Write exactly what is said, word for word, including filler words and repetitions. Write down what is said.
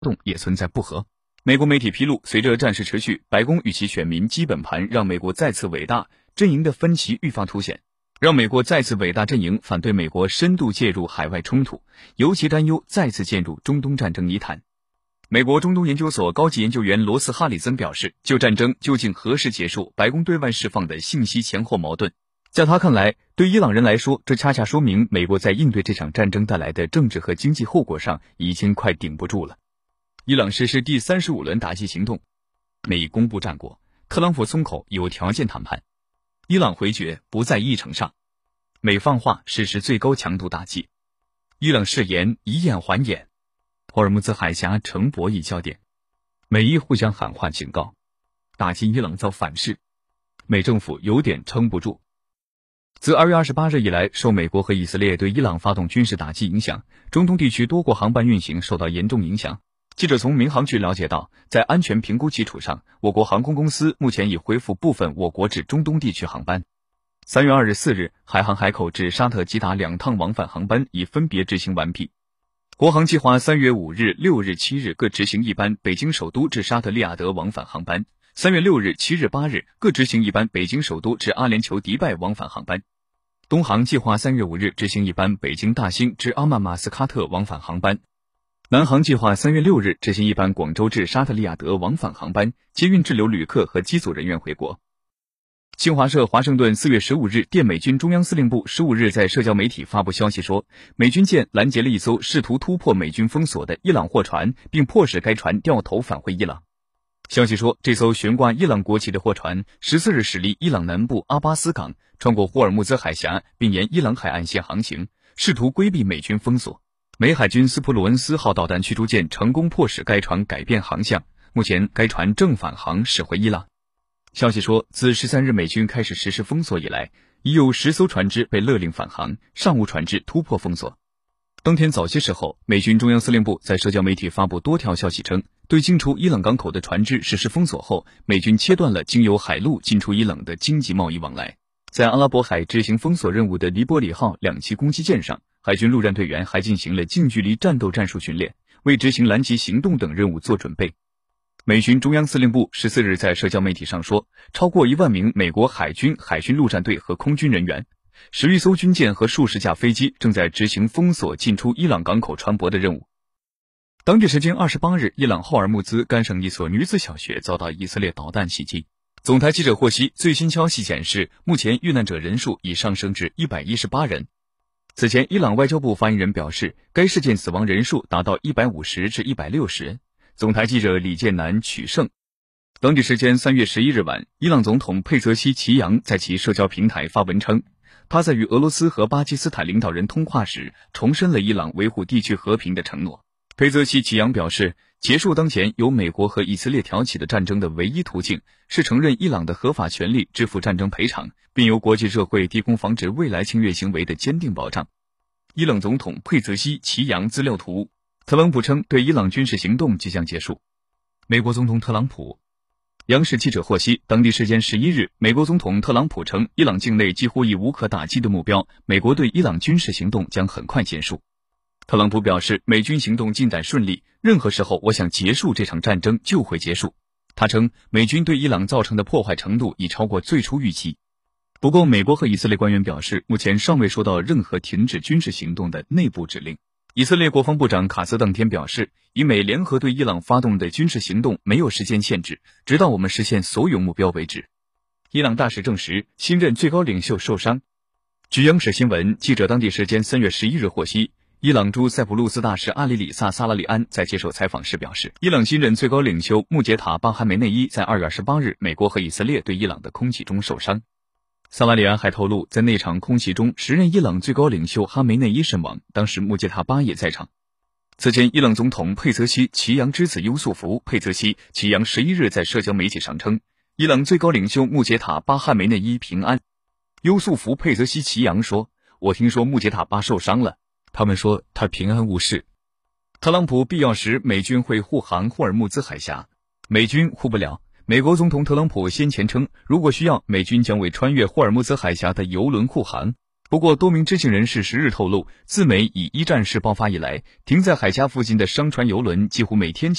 动也存在不和。美国媒体披露，随着战事持续，白宫与其选民基本盘让美国再次伟大阵营的分歧愈发凸显，让美国再次伟大阵营反对美国深度介入海外冲突，尤其担忧再次陷入中东战争泥潭。美国中东研究所高级研究员罗斯哈里森表示，就战争究竟何时结束，白宫对外释放的信息前后矛盾。在他看来，对伊朗人来说，这恰恰说明美国在应对这场战争带来的政治和经济后果上已经快顶不住了。伊朗实施第三十五轮打击行动，美公布战果，特朗普松口有条件谈判，伊朗回绝不在议程上，美放话实施最高强度打击，伊朗誓言以眼还眼，霍尔木兹海峡成博弈焦点，美伊互相喊话警告，打击伊朗遭反噬，美政府有点撑不住。自二月二十八日以来，受美国和以色列对伊朗发动军事打击影响，中东地区多国航班运行受到严重影响。记者从民航局了解到，在安全评估基础上，我国航空公司目前已恢复部分我国至中东地区航班。三月二日四日，海航海口至沙特吉达两趟往返航班已分别执行完毕。国航计划三月五日、六日、七日各执行一班北京首都至沙特利雅得往返航班，三月六日、七日、八日各执行一班北京首都至阿联酋迪拜往返航班。东航计划三月五日执行一班北京大兴至阿曼马斯喀特往返航班。南航计划三月六日执行一班广州至沙特利雅得往返航班，接运滞留旅客和机组人员回国。新华社华盛顿四月十五日电美军中央司令部十五日在社交媒体发布消息说，美军舰拦截了一艘试图突破美军封锁的伊朗货船，并迫使该船掉头返回伊朗。消息说，这艘悬挂伊朗国旗的货船十四日驶离伊朗南部阿巴斯港，穿过霍尔木兹海峡，并沿伊朗海岸线航行，试图规避美军封锁。美海军斯普鲁恩斯号导弹驱逐舰成功迫使该船改变航向，目前该船正返航驶回伊朗。消息说，自十三日美军开始实施封锁以来，已有十艘船只被勒令返航，尚无船只突破封锁。当天早些时候，美军中央司令部在社交媒体发布多条消息称，对进出伊朗港口的船只实施封锁后，美军切断了经由海路进出伊朗的经济贸易往来。在阿拉伯海执行封锁任务的黎波里号两栖攻击舰上，海军陆战队员还进行了近距离战斗战术训练，为执行拦截行动等任务做准备。美军中央司令部十四日在社交媒体上说，超过一万名美国海军、海军陆战队和空军人员，十余艘军舰和数十架飞机正在执行封锁进出伊朗港口船舶的任务。当地时间二十八日，伊朗霍尔木兹干省一所女子小学遭到以色列导弹袭击。总台记者获悉，最新消息显示，目前遇难者人数已上升至一百一十八人。此前，伊朗外交部发言人表示，该事件死亡人数达到一百五十至一百六十人。总台记者李建南取胜。当地时间三月十一日晚，伊朗总统佩泽西奇扬在其社交平台发文称，他在与俄罗斯和巴基斯坦领导人通话时，重申了伊朗维护地区和平的承诺。佩泽西奇扬表示，结束当前由美国和以色列挑起的战争的唯一途径是承认伊朗的合法权利支付战争赔偿，并由国际社会提供防止未来侵略行为的坚定保障。伊朗总统佩泽西奇扬资料图，特朗普称对伊朗军事行动即将结束。美国总统特朗普，央视记者获悉，当地时间十一日，美国总统特朗普称，伊朗境内几乎已无可打击的目标，美国对伊朗军事行动将很快结束。特朗普表示，美军行动进展顺利，任何时候我想结束这场战争就会结束。他称，美军对伊朗造成的破坏程度已超过最初预期。不过，美国和以色列官员表示，目前尚未收到任何停止军事行动的内部指令。以色列国防部长卡斯当天表示，以美联合对伊朗发动的军事行动没有时间限制，直到我们实现所有目标为止。伊朗大使证实，新任最高领袖受伤。据央视新闻，记者当地时间三月十一日获悉，伊朗驻塞浦路斯大使阿里里萨·萨拉里安在接受采访时表示，伊朗新任最高领袖穆杰塔·巴哈梅内伊在二月二十八日美国和以色列对伊朗的空袭中受伤。萨拉里安还透露，在那场空袭中，时任伊朗最高领袖哈梅内伊身亡，当时穆杰塔巴也在场。此前，伊朗总统佩泽西奇扬之子优素福佩泽西奇扬十一日在社交媒体上称，伊朗最高领袖穆杰塔巴哈梅内伊平安。优素福佩泽西奇扬说，我听说穆杰塔巴受伤了，他们说他平安无事。特朗普必要时美军会护航霍尔木兹海峡，美军护不了。美国总统特朗普先前称，如果需要，美军将为穿越霍尔木兹海峡的油轮护航。 不过，多名知情人士十日透露，自美以一战事爆发以来，停在海峡附近的商船邮轮几乎每天